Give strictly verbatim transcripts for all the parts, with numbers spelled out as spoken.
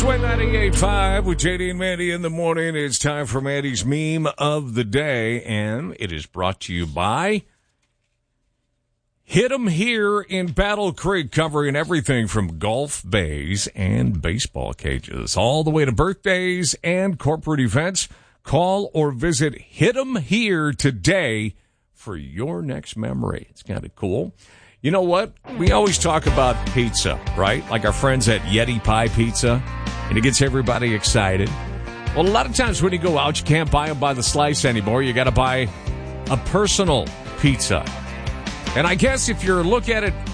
Swing ninety-eight point five with J D and Mandy in the morning. It's time for Mandy's Meme of the Day, and it is brought to you by Hit 'em Here in Battle Creek, covering everything from golf bays and baseball cages, all the way to birthdays and corporate events. Call or visit Hit 'em Here today for your next memory. It's kind of cool. You know what? We always talk about pizza, right? Like our friends at Yeti Pie Pizza, and it gets everybody excited. Well, a lot of times when you go out, you can't buy them by the slice anymore. You got to buy a personal pizza. And I guess if you look at it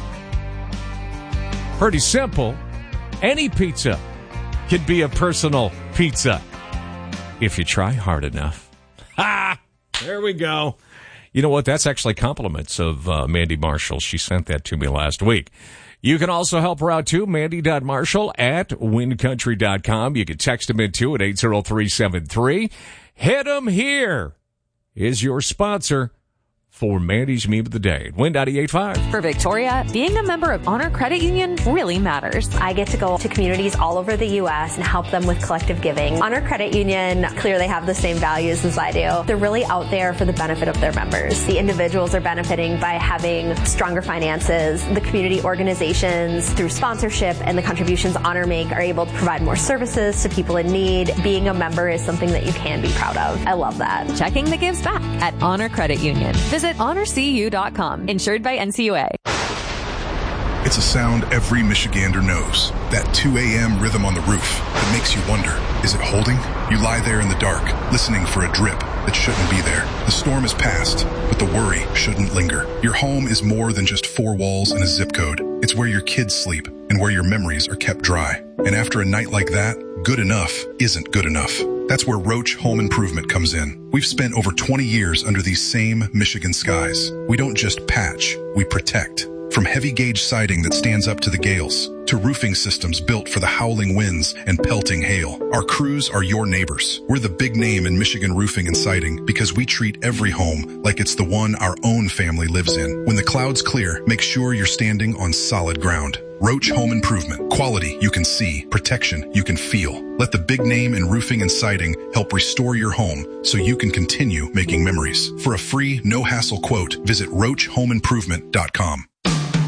pretty simple, any pizza could be a personal pizza if you try hard enough. Ha! There we go. You know what? That's actually compliments of uh, Mandy Marshall. She sent that to me last week. You can also help her out, too. Mandy.Marshall at wind country dot com. You can text him in, too, at eight zero three seven three. Hit 'em Here is your sponsor for Mandy's Meme of the Day. Wind ninety-eight point five. For Victoria, being a member of Honor Credit Union really matters. I get to go to communities all over the U S and help them with collective giving. Honor Credit Union clearly have the same values as I do. They're really out there for the benefit of their members. The individuals are benefiting by having stronger finances. The community organizations, through sponsorship and the contributions Honor make, are able to provide more services to people in need. Being a member is something that you can be proud of. I love that. Checking the gives back at Honor Credit Union. Visit honor c u dot com. Insured by N C U A. It's a sound every Michigander knows. That two a.m. rhythm on the roof that makes you wonder, is it holding? You lie there in the dark, listening for a drip that shouldn't be there. The storm is past, but the worry shouldn't linger. Your home is more than just four walls and a zip code. It's where your kids sleep and where your memories are kept dry. And after a night like that, good enough isn't good enough. That's where Roach Home Improvement comes in. We've spent over twenty years under these same Michigan skies. We don't just patch, we protect. From heavy gauge siding that stands up to the gales, to roofing systems built for the howling winds and pelting hail. Our crews are your neighbors. We're the big name in Michigan roofing and siding because we treat every home like it's the one our own family lives in. When the clouds clear, make sure you're standing on solid ground. Roach Home Improvement. Quality you can see, protection you can feel. Let the big name in roofing and siding help restore your home so you can continue making memories. For a free, no-hassle quote, visit roach home improvement dot com.